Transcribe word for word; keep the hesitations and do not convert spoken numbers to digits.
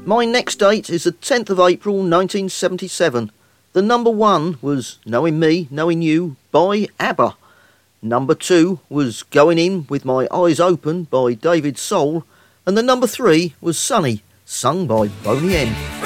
My next date is the tenth of April nineteen seventy-seven. The number one was Knowing Me, Knowing You by ABBA. Number two was Going In With My Eyes Open by David Soul. And the number three was Sunny, sung by Boney M.